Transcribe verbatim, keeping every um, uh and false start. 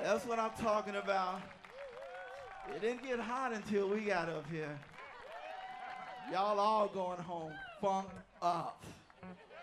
That's what I'm talking about. It didn't get hot until we got up here. Y'all all going home funked up.